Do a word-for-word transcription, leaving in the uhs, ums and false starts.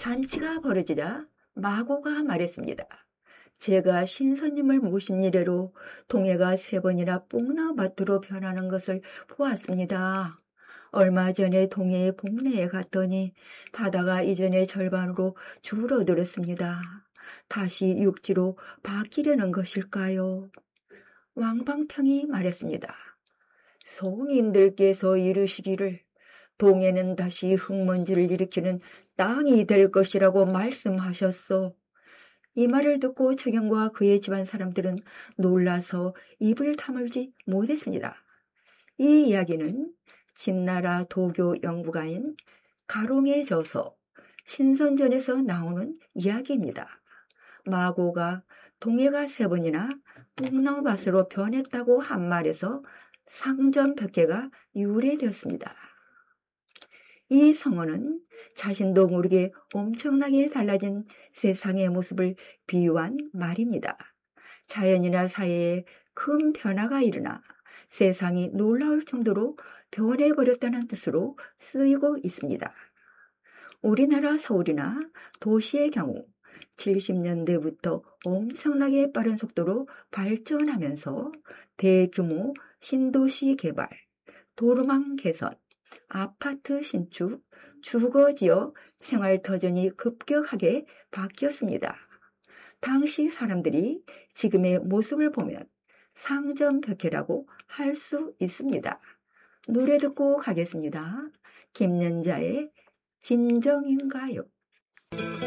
잔치가 벌어지자 마고가 말했습니다. 제가 신선님을 모신 이래로 동해가 세 번이나 뽕나밭으로 변하는 것을 보았습니다. 얼마 전에 동해의 복내에 갔더니 바다가 이전의 절반으로 줄어들었습니다. 다시 육지로 바뀌려는 것일까요? 왕방평이 말했습니다. 성인들께서 이르시기를 동해는 다시 흙먼지를 일으키는 땅이 될 것이라고 말씀하셨소. 이 말을 듣고 최경과 그의 집안 사람들은 놀라서 입을 다물지 못했습니다. 이 이야기는 진나라 도교 연구가인 가롱의 저서 신선전에서 나오는 이야기입니다. 마고가 동해가 세 번이나 묵나무밭으로 변했다고 한 말에서 상전벽해가 유래되었습니다. 이 성어는 자신도 모르게 엄청나게 달라진 세상의 모습을 비유한 말입니다. 자연이나 사회에 큰 변화가 일어나 세상이 놀라울 정도로 변해버렸다는 뜻으로 쓰이고 있습니다. 우리나라 서울이나 도시의 경우 칠십 년대부터 엄청나게 빠른 속도로 발전하면서 대규모 신도시 개발, 도로망 개선, 아파트 신축, 주거지역 생활터전이 급격하게 바뀌었습니다. 당시 사람들이 지금의 모습을 보면 상전벽해라고 할 수 있습니다. 노래 듣고 가겠습니다. 김연자의 진정인가요?